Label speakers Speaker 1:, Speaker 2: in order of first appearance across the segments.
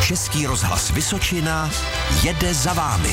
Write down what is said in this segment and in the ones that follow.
Speaker 1: Český rozhlas Vysočina jede za vámi.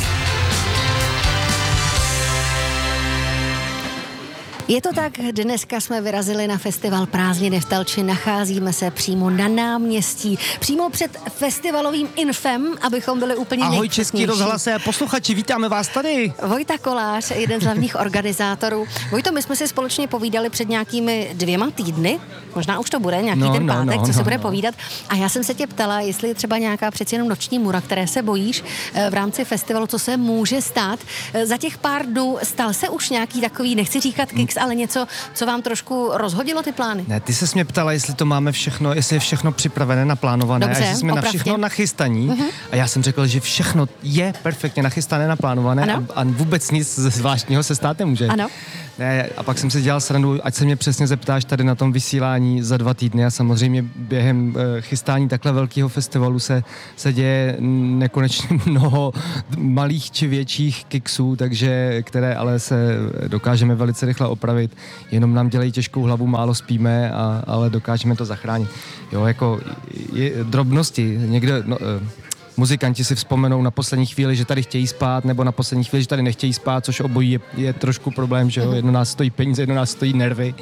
Speaker 2: Je to tak, dneska jsme vyrazili na festival Prázdniny v Telči, nacházíme se přímo na náměstí, přímo před festivalovým infem, abychom byli úplně
Speaker 3: Ahoj
Speaker 2: nejpřesnější.
Speaker 3: Český rozhlase, posluchači, vítáme vás tady.
Speaker 2: Vojta Kolář, jeden z hlavních organizátorů. Vojto, my jsme si společně povídali před nějakými 2 týdny, možná už to bude nějaký ten pátek, co se bude povídat. A já jsem se tě ptala, jestli je třeba nějaká přeci jenom noční můra, které se bojíš v rámci festivalu, co se může stát. Za těch pár dnů stal se už nějaký takový, nechci říkat kiks, ale něco, co vám trošku rozhodilo ty plány?
Speaker 3: Ne, ty ses mě ptala, jestli to máme všechno, jestli je všechno připravené, naplánované.
Speaker 2: Dobře,
Speaker 3: a jestli jsme
Speaker 2: opravdu.
Speaker 3: na všechno nachystaní. A já jsem řekl, že všechno je perfektně nachystané, naplánované a vůbec nic zvláštního se stát nemůže.
Speaker 2: Ano.
Speaker 3: Ne, a pak jsem si dělal srandu, ať se mě přesně zeptáš tady na tom vysílání za 2 týdny a samozřejmě během chystání takhle velkého festivalu se děje nekonečně mnoho malých či větších kiksů, takže které ale se dokážeme velice rychle opravit, jenom nám dělají těžkou hlavu, málo spíme, ale dokážeme to zachránit. Jo, jako drobnosti, někde... Muzikanti si vzpomenou na poslední chvíli, že tady chtějí spát, nebo na poslední chvíli, že tady nechtějí spát, což obojí je trošku problém, že jo? Jedno nás stojí peníze, jedno nás stojí nervy.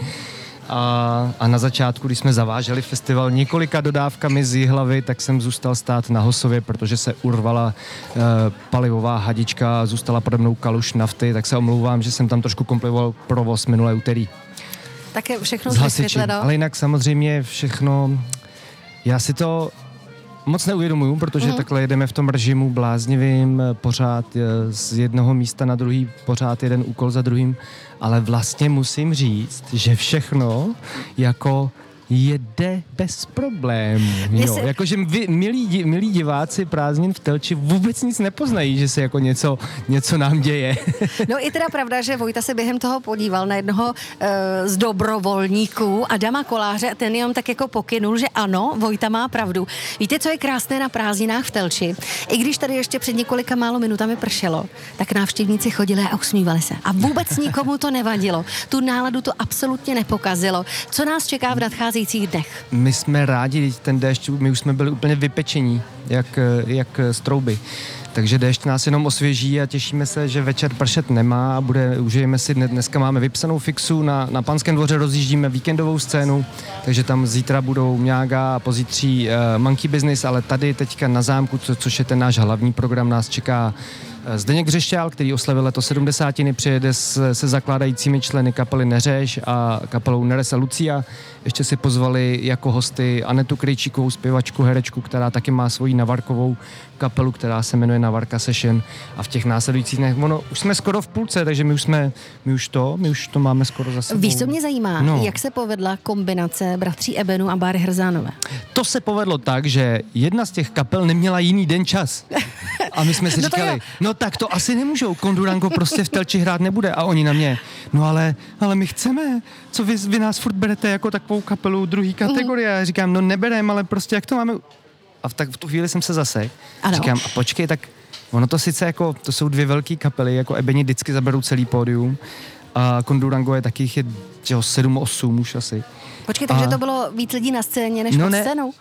Speaker 3: A na začátku, když jsme zaváželi festival několika dodávkami z Jihlavy, tak jsem zůstal stát na Hosově, protože se urvala palivová hadička, zůstala pode mnou kaluš nafty, tak se omlouvám, že jsem tam trošku komplikoval provoz minulé úterý.
Speaker 2: Tak je všechno vysvětleno.
Speaker 3: Ale jinak samozřejmě všechno, já si to moc neuvědomuju, protože takhle jedeme v tom režimu bláznivým, pořád z jednoho místa na druhý, pořád jeden úkol za druhým, ale vlastně musím říct, že všechno jako jede bez problémů. Jakože milí diváci Prázdnin v Telči vůbec nic nepoznají, že se jako něco nám děje.
Speaker 2: No je teda pravda, že Vojta se během toho podíval na jednoho z dobrovolníků, Adama Koláře, a ten jenom tak jako pokynul, že ano, Vojta má pravdu. Víte, co je krásné na prázdninách v Telči? I když tady ještě před několika málo minutami pršelo, tak návštěvníci chodili a usmívali se. A vůbec nikomu to nevadilo. Tu náladu to absolutně nepokazilo. Co nás čeká v nadcházejících dnech?
Speaker 3: My jsme rádi, ten déšť, my už jsme byli úplně vypečení, jak z trouby. Takže déšť nás jenom osvěží a těšíme se, že večer pršet nemá a užijeme si, dneska máme vypsanou fixu, na Panském dvoře rozjíždíme víkendovou scénu, takže tam zítra budou Mňága a pozítří Monkey Business, ale tady teďka na zámku, což je ten náš hlavní program, nás čeká Zdeněk Řešťál, který oslavil letos 70, přijede se zakládajícími členy kapely Neřeš a kapelou Neres a Lucia. Ještě si pozvali jako hosty Anetu Krejčíkovou, zpěvačku, herečku, která taky má svoji navarkovou kapelu, která se jmenuje Navarka Session, a v těch následujících dnech, už jsme skoro v půlce, takže my už to máme skoro za sebou.
Speaker 2: Víš, co mě zajímá? No. Jak se povedla kombinace bratří Ebenu a Báry Hrzánové?
Speaker 3: To se povedlo tak, že jedna z těch kapel neměla jiný den čas. A my jsme si říkali, no tak to asi nemůžou, Kondurango prostě v Telči hrát nebude. A oni na mě, no ale my chceme, co vy nás furt berete jako takovou kapelu druhý kategorie. Já říkám, no neberem, ale prostě jak to máme. A v tu chvíli jsem se zasek. Říkám, a počkej, tak ono to sice jako, to jsou 2 velké kapely, jako Ebeni vždycky zaberou celý pódium a Kondurango je takých 7-8 už asi.
Speaker 2: Počkej, takže to bylo víc lidí na scéně než pod scénou?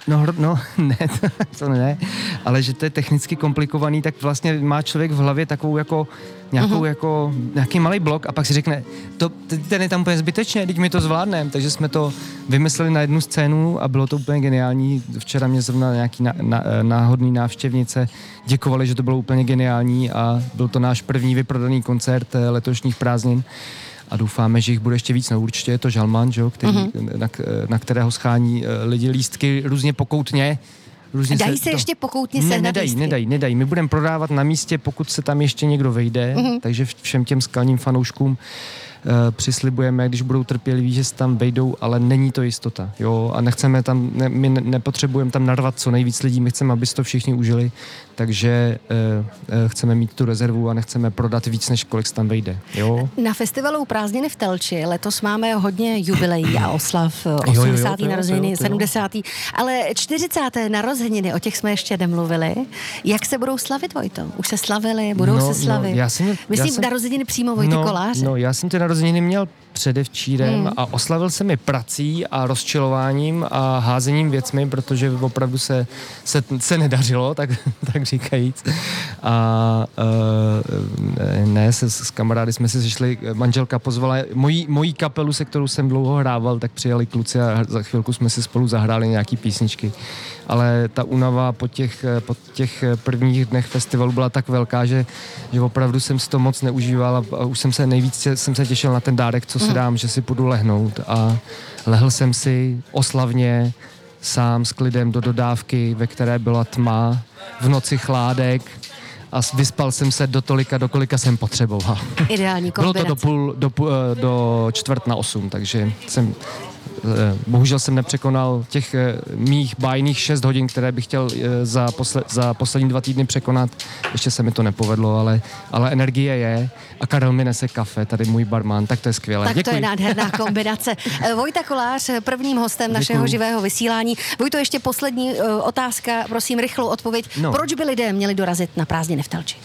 Speaker 3: To ne, ale že to je technicky komplikovaný, tak vlastně má člověk v hlavě takovou jako nějaký malý blok a pak si řekne, ten je tam úplně zbytečně, teď my to zvládneme, takže jsme to vymysleli na jednu scénu a bylo to úplně geniální. Včera mě zrovna nějaký náhodný návštěvnice děkovali, že to bylo úplně geniální a byl to náš první vyprodaný koncert letošních prázdnin. A doufáme, že jich bude ještě víc. No určitě je to Žalman, že jo, na kterého schání lidi lístky různě pokoutně.
Speaker 2: Dají se ještě pokoutně sehnat lístky?
Speaker 3: Nedají. My budeme prodávat na místě, pokud se tam ještě někdo vejde, takže všem těm skalním fanouškům přislibujeme, když budou trpěliví, že se tam vejdou, ale není to jistota. Jo? A nechceme tam, my nepotřebujeme tam narvat co nejvíc lidí, my chceme, aby si to všichni užili, takže chceme mít tu rezervu a nechceme prodat víc, než kolik se tam vejde. Jo?
Speaker 2: Na festivalu Prázdniny v Telči letos máme hodně jubileí a oslav 80. narozeniny, 70. ale 40. narozeniny, o těch jsme ještě nemluvili. Jak se budou slavit, Vojto? Už se slavili, budou se slavit? Myslím narozeniny přímo Vojty Koláře.
Speaker 3: Já jsem ty narozeniny měl předevčírem a oslavil jsem je prací a rozčilováním a házením věcmi, protože opravdu se nedařilo, tak říkajíc. A ne, s kamarády jsme se sešli, manželka pozvala mojí kapelu, se kterou jsem dlouho hrával, tak přijeli kluci a za chvilku jsme si spolu zahráli nějaký písničky. Ale ta únava po těch prvních dnech festivalu byla tak velká, že opravdu jsem si to moc neužíval a už jsem se těšil na ten dárek, co si dám, že si půjdu lehnout a lehl jsem si oslavně sám s klidem do dodávky, ve které byla tma, v noci chládek a vyspal jsem se do kolika jsem potřeboval.
Speaker 2: Ideální kombinace.
Speaker 3: Bylo to do 7:45, takže bohužel jsem nepřekonal těch mých bájných 6 hodin, které bych chtěl za poslední 2 týdny překonat. Ještě se mi to nepovedlo, ale energie je a Karel mi nese kafe, tady můj barman, tak to je skvělé.
Speaker 2: Tak
Speaker 3: Děkuji.
Speaker 2: to je nádherná kombinace. Vojta Kolář, prvním hostem našeho živého vysílání. Vojto, ještě poslední otázka, prosím, rychlou odpověď.
Speaker 3: No.
Speaker 2: Proč by lidé měli dorazit na prázdniny v Telči?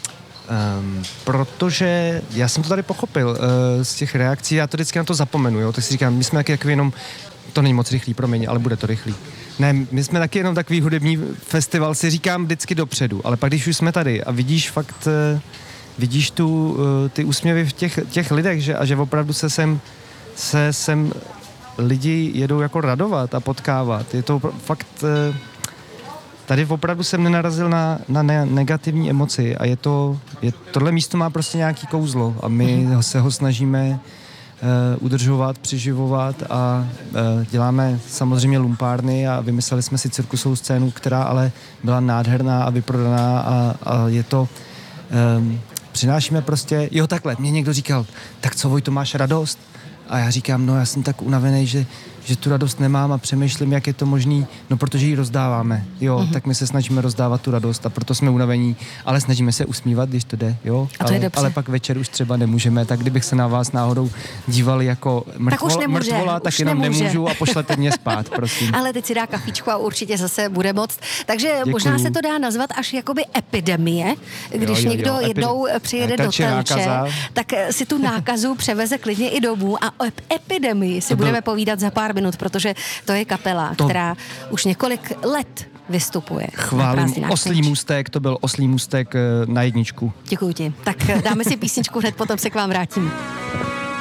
Speaker 3: Protože já jsem to tady pochopil z těch reakcí, já to vždycky na to zapomenu, jo? Tak si říkám, my jsme taky takový jenom, to není moc rychlý, promiň, ale bude to rychlý. Ne, my jsme taky jenom takový hudební festival, si říkám vždycky dopředu, ale pak když už jsme tady a vidíš fakt, vidíš ty úsměvy v těch lidech, že opravdu se sem lidi jedou jako radovat a potkávat, je to opravdu fakt... Tady opravdu jsem nenarazil na negativní emoci a tohle místo má prostě nějaký kouzlo a my se ho snažíme udržovat, přiživovat a děláme samozřejmě lumpárny a vymysleli jsme si cirkusovou scénu, která ale byla nádherná a vyprodaná a je to... přinášíme prostě... Jo, takhle, mě někdo říkal, tak co, Vojto, máš radost? A já říkám, no já jsem tak unavený, že tu radost nemám a přemýšlím, jak je to možný, no protože ji rozdáváme, jo, tak my se snažíme rozdávat tu radost a proto jsme unavení, ale snažíme se usmívat, když to jde, jo, ale pak večer už třeba nemůžeme, tak kdybych se na vás náhodou díval jako mrtvola, tak jenom nemůžu a pošlete mě spát, prosím.
Speaker 2: Ale teď si dá kafičku a určitě zase bude moct, takže
Speaker 3: Děkuju.
Speaker 2: Možná se to dá nazvat až jakoby epidemie, když někdo jednou přijede do Telče, tak si tu nákazu převeze klidně i domů a o epidemii si budeme povídat za pár minut, protože to je kapela, která už několik let vystupuje.
Speaker 3: Chválím, Oslí můstek, to byl Oslí můstek na jedničku.
Speaker 2: Děkuji ti. Tak dáme si písničku, hned potom se k vám vrátíme.